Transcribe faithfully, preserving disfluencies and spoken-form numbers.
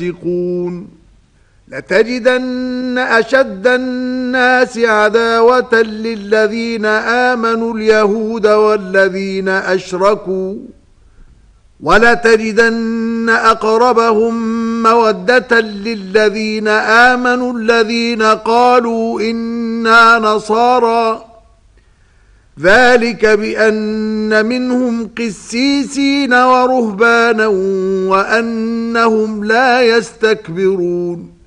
لتجدن أشد الناس عداوة للذين آمنوا اليهود والذين أشركوا ولتجدن أقربهم مودة للذين آمنوا الذين قالوا إنا نصارى ذلك بأن منهم قسيسين ورهبانا وأنهم لا يستكبرون